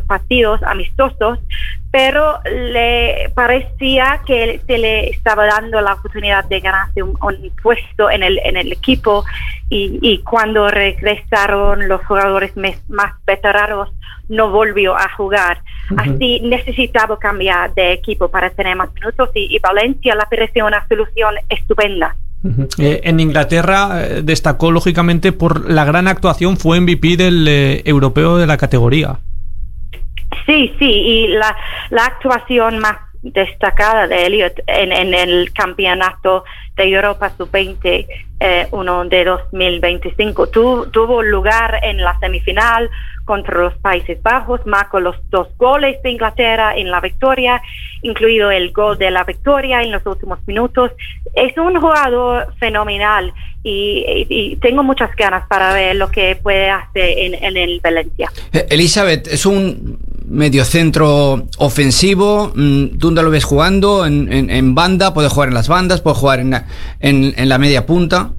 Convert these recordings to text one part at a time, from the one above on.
partidos amistosos, pero le parecía que se le estaba dando la oportunidad de ganarse un puesto en el equipo, y cuando regresaron los jugadores más veteranos no volvió a jugar. Así necesitaba cambiar de equipo para tener más minutos, y Valencia le pareció una solución estupenda. En Inglaterra destacó lógicamente por la gran actuación, fue MVP del europeo de la categoría. Sí, y la actuación más destacada de Elliot en el campeonato de Europa Sub-20 uno de 2025 tuvo lugar en la semifinal contra los Países Bajos, marcó los 2 goles de Inglaterra en la victoria, incluido el gol de la victoria en los últimos minutos. Es un jugador fenomenal y tengo muchas ganas para ver lo que puede hacer en el Valencia. Elisabeth, es un mediocentro ofensivo. ¿Dónde lo ves jugando? ¿En banda? ¿Puede jugar en las bandas? ¿Puede jugar en la media punta?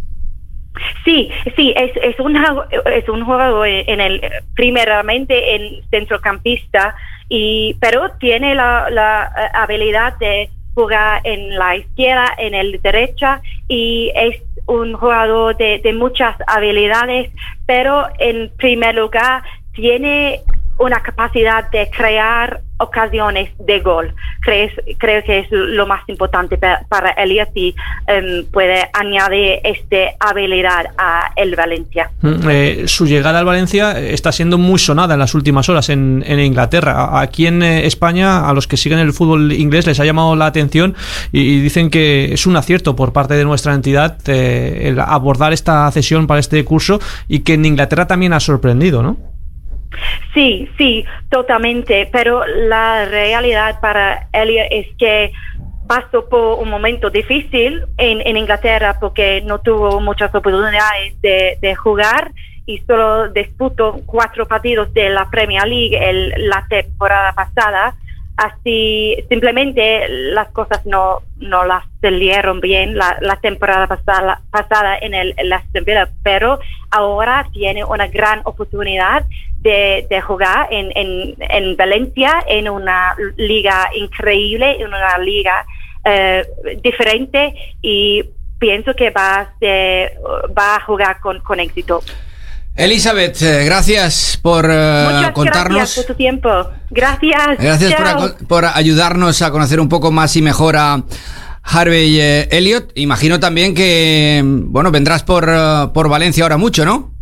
Sí, es un jugador primeramente en centrocampista, pero tiene la habilidad de jugar en la izquierda, en el derecha, y es un jugador de muchas habilidades, pero en primer lugar tiene una capacidad de crear ocasiones de gol. Creo que es lo más importante para Elliot, y puede añadir esta habilidad a el Valencia. Su llegada al Valencia está siendo muy sonada en las últimas horas en Inglaterra. Aquí en España, a los que siguen el fútbol inglés les ha llamado la atención y dicen que es un acierto por parte de nuestra entidad el abordar esta cesión para este curso, y que en Inglaterra también ha sorprendido, ¿no? Sí, totalmente, pero la realidad para Elliot es que pasó por un momento difícil en Inglaterra porque no tuvo muchas oportunidades de jugar y solo disputó 4 partidos de la Premier League la temporada pasada. Así simplemente las cosas no las salieron bien la temporada pasada en el Aston Villa, pero ahora tiene una gran oportunidad de jugar en Valencia, en una liga increíble, en una liga diferente, y pienso que va a jugar con éxito. Elisabeth, gracias por contarnos. Gracias por tu tiempo. Gracias por ayudarnos a conocer un poco más y mejor a Harvey Elliott. Imagino también que vendrás por Valencia ahora mucho, ¿no?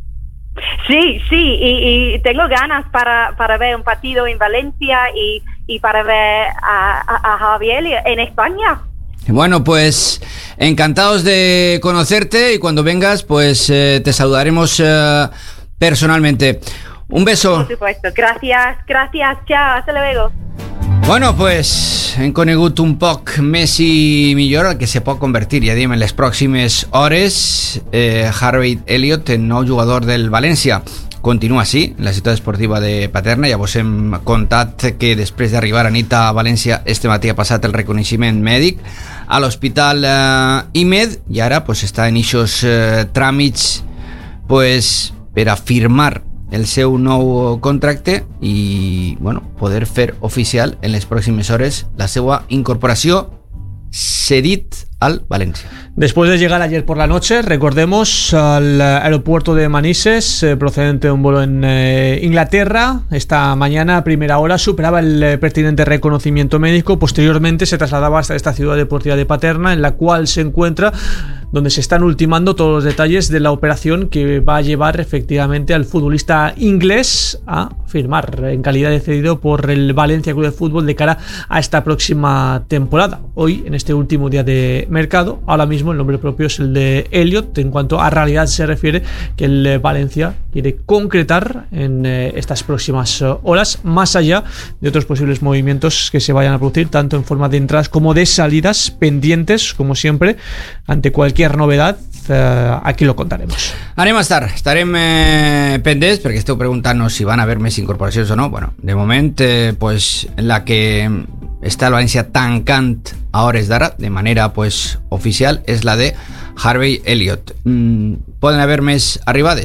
Sí, y tengo ganas para ver un partido en Valencia y para ver a Harvey Elliott en España. Bueno, pues encantados de conocerte, y cuando vengas pues te saludaremos personalmente. Un beso. Por supuesto, gracias, chao, hasta luego. Bueno, pues hem conegut un poc més i millor el que se pot convertir, ja diem, en les pròximes hores Harvey Elliott, el nou jugador del València. Continua així la ciutat esportiva de Paterna. Ja vos hem contat que després d'arribar a nit a València este matí ha passat el reconeixement mèdic a l'hospital IMED, i ara pues, està en eixos tràmits pues, per a firmar el seu nou contracte i poder fer oficial en les pròximes hores la seva incorporació cedit al Valencia. Después de llegar ayer por la noche, recordemos, al aeropuerto de Manises, procedente de un vuelo en Inglaterra, esta mañana a primera hora superaba el pertinente reconocimiento médico. Posteriormente se trasladaba hasta esta ciudad deportiva de Paterna, en la cual se encuentra, donde se están ultimando todos los detalles de la operación que va a llevar efectivamente al futbolista inglés a firmar en calidad de cedido por el Valencia Club de Fútbol de cara a esta próxima temporada. Hoy, en este último día de mercado, ahora mismo el nombre propio es el de Elliott. En cuanto a realidad se refiere, que el Valencia quiere concretar en estas próximas horas, más allá de otros posibles movimientos que se vayan a producir, tanto en forma de entradas como de salidas, pendientes, como siempre, ante cualquier novedad. Aquí lo contaremos. Estarem pendents, perquè esteu preguntant-nos si van haver més incorporacions o no. Bueno, de moment, pues, la que està el València tancant a hores d'ara, de manera pues, oficial, és la de Harvey Elliott. Poden haver més arribades?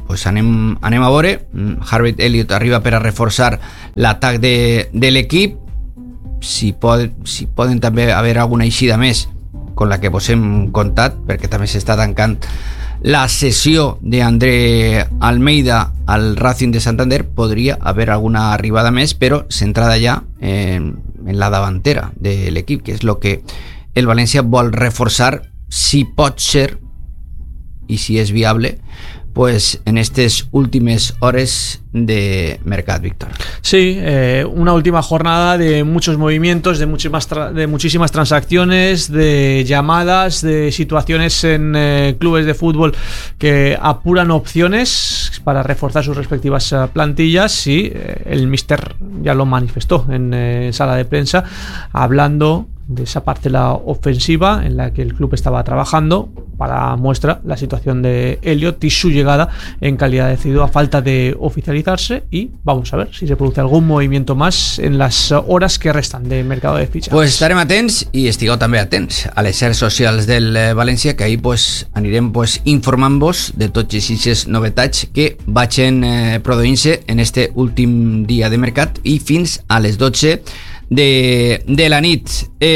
pues anem a veure. Harvey Elliott arriba per a reforçar l'atac de l'equip. Si poden també haver alguna eixida més con la que vos hem contat, perquè també s'està tancant la sessió d'André Almeida al Racing de Santander, podria haver alguna arribada més, però centrada ja en la davantera de l'equip, que és el que el València vol reforçar, si pot ser i si és viable, pues en estas últimas horas de mercat, Víctor. Sí, una última jornada de muchos movimientos, de muchísimas transacciones, de llamadas, de situaciones en clubes de fútbol que apuran opciones para reforzar sus respectivas plantillas, y el míster ya lo manifestó en sala de prensa, hablando de esa parcela ofensiva en la que el club estaba trabajando. Para muestra la situación de Elliott y su llegada en calidad de cedido a falta de oficializarse, y vamos a ver si se produce algún movimiento más en las horas que restan de mercado de fichajes. Pues estarem atents, i estigueu també atents a les xarxes socials del València, que ahir pues anirem pues informant-vos de tots aquestes novetats que vagin produint-se en este últim dia de mercat i fins a les 12 de la nit.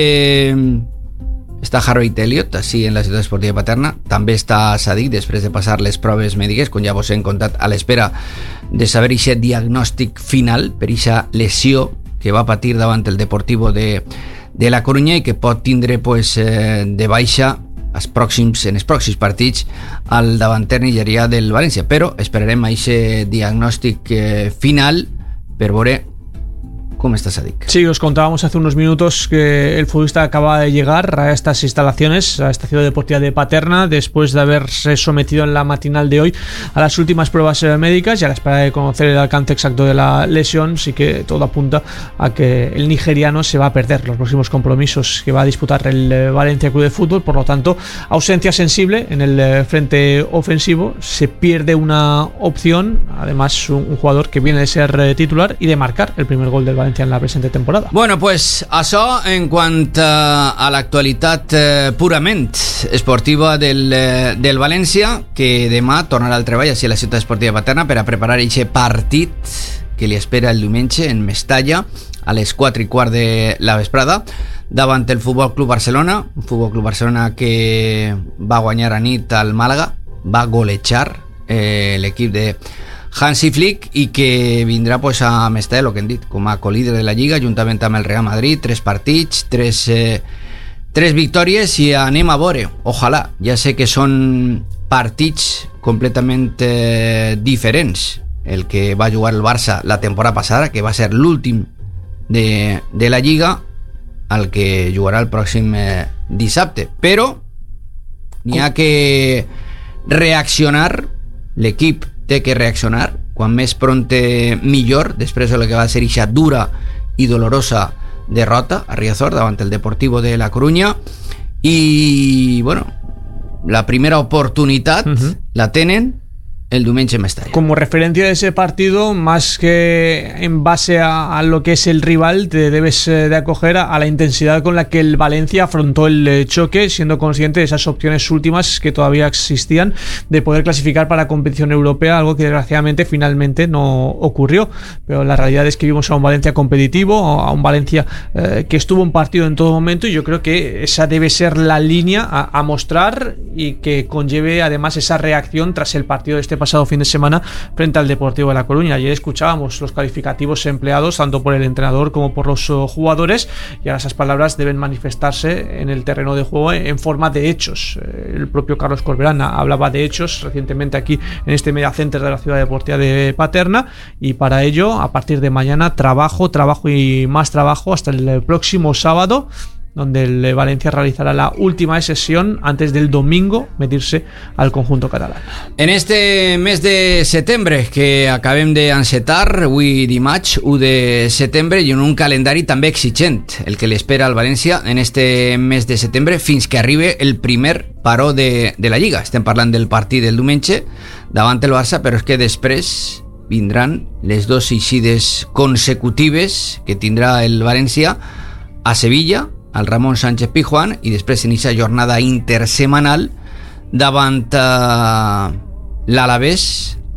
Està Harvey Elliott així en la ciutat esportiva Paterna, també està Sadik després de passar les proves mèdiques, com ja vos hem contat, a l'espera de saber aquest diagnòstic final per aquesta lesió que va patir davant el Deportivo de la Corunya i que pot tindre pues, de baixa en els pròxims partits al davanter nigerià del València, però esperarem aquest diagnòstic final per veure ¿Cómo estás, Sadik? Sí, os contábamos hace unos minutos que el futbolista acaba de llegar a estas instalaciones, a esta ciudad deportiva de Paterna, después de haberse sometido en la matinal de hoy a las últimas pruebas médicas, y a la espera de conocer el alcance exacto de la lesión. Sí que todo apunta a que el nigeriano se va a perder los próximos compromisos que va a disputar el Valencia Club de Fútbol. Por lo tanto, ausencia sensible en el frente ofensivo, se pierde una opción, además un jugador que viene de ser titular y de marcar el primer gol del Valencia en la presente temporada. Bueno, pues això en quant a l'actualitat purament esportiva del València, que demà tornarà al treball a la ciutat esportiva Paterna per a preparar aquest partit que li espera el diumenge en Mestalla a les 4:15 de la vesprada davant el Futbol Club Barcelona, un Futbol Club Barcelona que va guanyar a nit al Màlaga, va golejar l'equip de Hansi Flick i que vindrà pues, a Mestalla, el que hem dit, com a colíder de la Lliga, juntament amb el Real Madrid, 3 partits, 3 victòries, i anem a veure, ojalà. Ja sé que són partits completament diferents, el que va jugar el Barça la temporada passada, que va ser l'últim de la Lliga, al que jugarà el pròxim dissabte, però n'hi ha que reaccionar, l'equip té que reaccionar, quan més pronte millor, després de que va ser ixa dura i dolorosa derrota a Riazor davant el Deportivo de la Corunya. I bueno, la primera oportunitat la tenen el diumenge en Mestalla. Como referencia de ese partido, más que en base a lo que es el rival, te debes de acoger a la intensidad con la que el Valencia afrontó el choque, siendo consciente de esas opciones últimas que todavía existían de poder clasificar para la competición europea, algo que desgraciadamente finalmente no ocurrió. Pero la realidad es que vimos a un Valencia competitivo, a un Valencia que estuvo en partido en todo momento, y yo creo que esa debe ser la línea a mostrar, y que conlleve además esa reacción tras el partido de este pasado fin de semana frente al Deportivo de la Coruña. Ayer escuchábamos los calificativos empleados tanto por el entrenador como por los jugadores, y ahora esas palabras deben manifestarse en el terreno de juego en forma de hechos. El propio Carlos Corberán hablaba de hechos recientemente aquí en este media center de la ciudad deportiva de Paterna, y para ello, a partir de mañana, trabajo y más trabajo hasta el próximo sábado, donde el Valencia realizará la última sesión antes del domingo medirse al conjunto catalán. En este mes de setembre que acabem d'encetar, avui dimarts 1 de setembre, i en un calendari també exigent el que l'espera al València en este mes de setembre fins que arribi el primer paró de la Lliga. Estem parlant del partit del diumenge davant el Barça, però és que després vindran les 2 eixides consecutives que tindrà el València a Sevilla, al Ramon Sánchez Pizjuán, i després en aquesta jornada intersemanal davant l'Alavés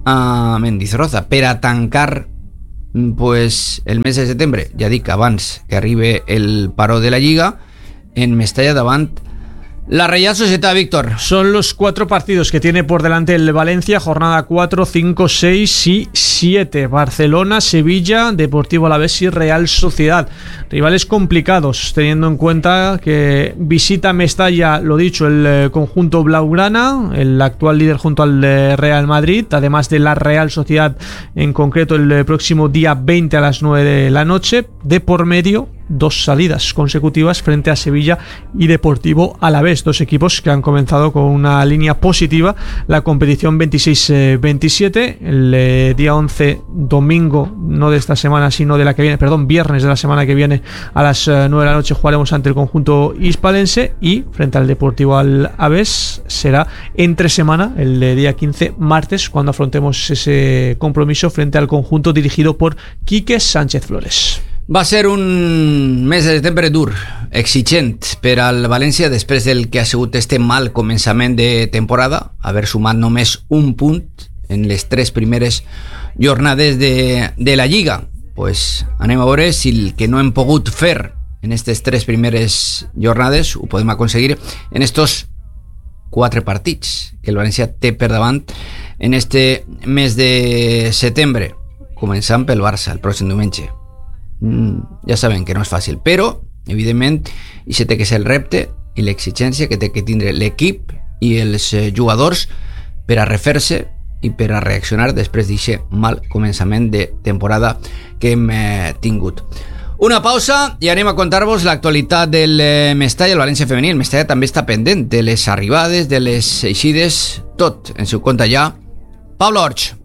a Mendizorroza per a tancar pues el mes de setembre, ja dic, abans que arribi el paró de la Lliga, en Mestalla davant la Real Sociedad, Víctor. Son los 4 partidos que tiene por delante el Valencia, jornada 4, 5, 6 y 7. Barcelona, Sevilla, Deportivo Alavés y Real Sociedad. Rivales complicados, teniendo en cuenta que visita Mestalla, lo dicho, el conjunto blaugrana, el actual líder junto al Real Madrid, además de la Real Sociedad en concreto el próximo día 20 a las 9 de la noche. De por medio, 2 salidas consecutivas frente a Sevilla y Deportivo Alavés, 2 equipos que han comenzado con una línea positiva la competición 26-27. El día 11, domingo, no de esta semana sino de la que viene, viernes de la semana que viene a las 9 de la noche jugaremos ante el conjunto hispalense, y frente al Deportivo Alavés será entre semana, el día 15, martes, cuando afrontemos ese compromiso frente al conjunto dirigido por Quique Sánchez Flores. Va a ser un mes de setembre dur, exigent per al València després del que ha sigut este mal començament de temporada, haver sumat només un punt en les 3 primeres jornades de la Lliga. Pues anem a veure si el que no hem pogut fer en aquestes 3 primeres jornades ho podem aconseguir en estos 4 partits que el València té per davant en este mes de setembre, començant pel Barça el pròxim diumenge. Ja sabem que no és fàcil, però evidentment això té que ser el repte i l'exigència que té que tindre l'equip i els jugadors per a refer-se i per a reaccionar després d'aquest mal començament de temporada que hem tingut. Una pausa i anem a contar-vos l'actualitat del Mestalla, el València femení. El Mestalla també està pendent de les arribades, de les eixides, tot en seu compte ja. Pablo Orch.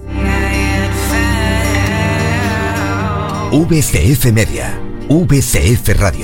VCF Media, VCF Ràdio.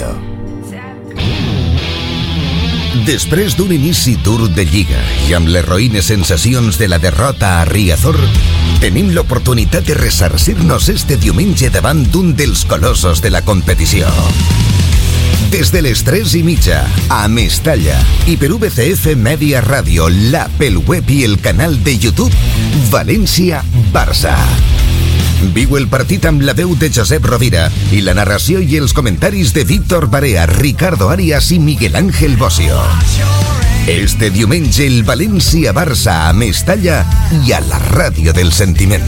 Després d'un inici dur de Lliga i amb les roïnes sensacions de la derrota a Riazor, tenim l'oportunitat de ressarcir-nos este diumenge davant d'un dels colossos de la competició. Des de les 3:30 a Mestalla i per VCF Media Ràdio, l'app, el web i el canal de YouTube, València-Barça. Viu el partit amb la veu de Josep Rovira i la narració i els comentaris de Víctor Barea, Ricardo Arias i Miguel Ángel Bosio. Este diumenge el València-Barça a Mestalla i a la ràdio del sentiment.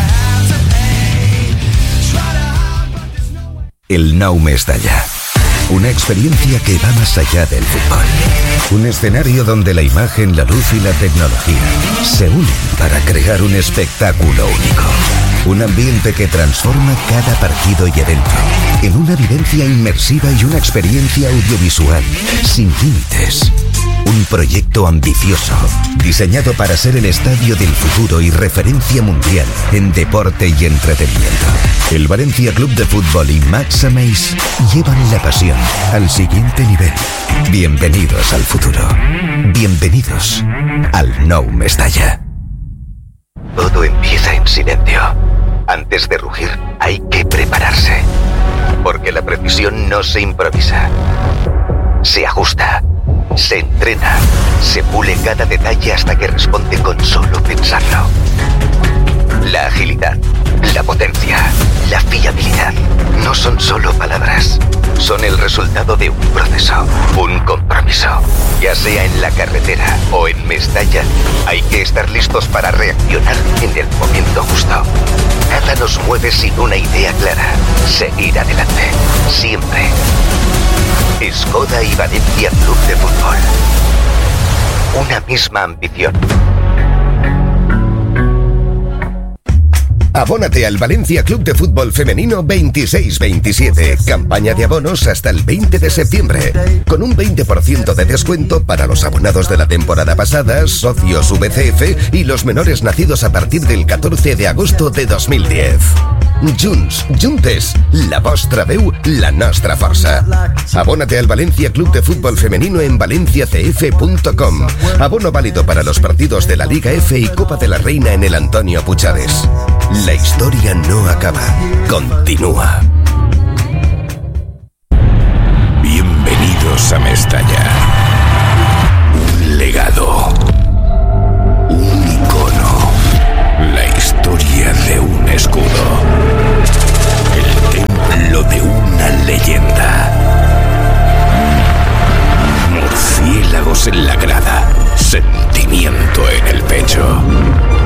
El nou Mestalla. Una experiencia que va más allá del fútbol. Un escenario donde la imagen, la luz y la tecnología se unen para crear un espectáculo único. Un ambiente que transforma cada partido y evento en una vivencia inmersiva y una experiencia audiovisual sin límites. Un proyecto ambicioso, diseñado para ser el estadio del futuro y referencia mundial en deporte y entretenimiento. El Valencia Club de Fútbol y Max Ameis llevan la pasión al siguiente nivel. Bienvenidos al futuro. Bienvenidos al Nou Mestalla. Todo empieza en silencio. Antes de rugir, hay que prepararse. Porque la precisión no se improvisa. Se ajusta. Se entrena, se pule cada detalle hasta que responde con solo pensarlo. La agilidad, la potencia, la fiabilidad no son solo palabras, son el resultado de un proceso, un compromiso. Ya sea en la carretera o en Mestalla, hay que estar listos para reaccionar en el momento justo. Nada nos mueve sin una idea clara, seguir adelante, siempre. Skoda y Valencia Club de Fútbol. Una misma ambición. Abónate al Valencia Club de Fútbol Femenino 26-27. Campaña de abonos hasta el 20 de septiembre. Con un 20% de descuento para los abonados de la temporada pasada, socios VCF y los menores nacidos a partir del 14 de agosto de 2010. Junts, juntes, la vostra veu, la nostra força. Abónate al Valencia Club de Fútbol Femenino en valenciacf.com. Abono válido para los partidos de la Liga F y Copa de la Reina en el Antonio Puchades. La historia no acaba, continúa. Bienvenidos a Mestalla. Un legado. Un icono. La sentimiento en el pecho.